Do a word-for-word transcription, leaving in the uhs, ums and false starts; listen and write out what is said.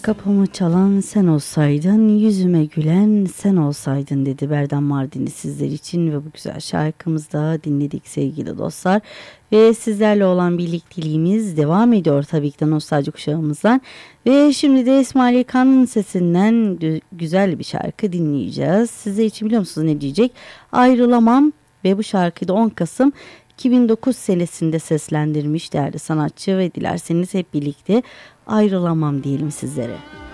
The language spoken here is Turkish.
Kapımı çalan sen olsaydın, yüzüme gülen sen olsaydın dedi Berdan Mardinli sizler için ve bu güzel şarkımızı da dinledik sevgili dostlar. Ve sizlerle olan birlikteliğimiz devam ediyor tabii ki de nostalji kuşağımızdan. Ve şimdi de İsmail Kan'ın sesinden güzel bir şarkı dinleyeceğiz. Sizler için biliyor musunuz ne diyecek? Ayrılamam ve bu şarkıyı da on Kasım iki bin dokuz senesinde seslendirmiş değerli sanatçı ve dilerseniz hep birlikte Ayrılamam diyelim sizlere.